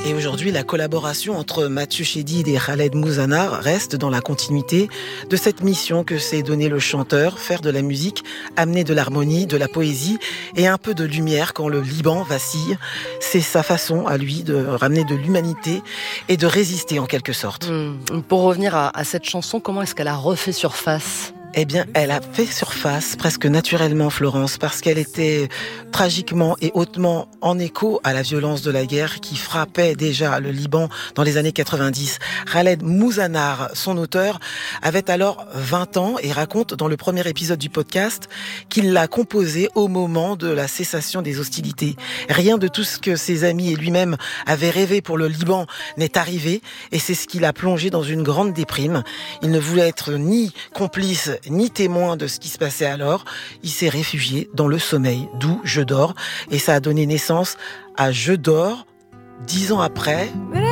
Et aujourd'hui, la collaboration entre Mathieu Chédid et Khaled Mouzanar reste dans la continuité de cette mission que s'est donnée le chanteur, faire de la musique, amener de l'harmonie, de la poésie et un peu de lumière quand le Liban vacille. C'est sa façon à lui de ramener de l'humanité et de résister en quelque sorte. Pour revenir à cette chanson, comment est-ce qu'elle a refait surface ? Eh bien, elle a fait surface presque naturellement, Florence, parce qu'elle était tragiquement et hautement en écho à la violence de la guerre qui frappait déjà le Liban dans les années 90. Khaled Mouzanar, son auteur, avait alors 20 ans et raconte dans le premier épisode du podcast qu'il l'a composée au moment de la cessation des hostilités. Rien de tout ce que ses amis et lui-même avaient rêvé pour le Liban n'est arrivé et c'est ce qui l'a plongé dans une grande déprime. Il ne voulait être ni complice ni témoin de ce qui se passait alors. Il s'est réfugié dans le sommeil, d'où Je dors. Et ça a donné naissance à Je dors, 10 ans après.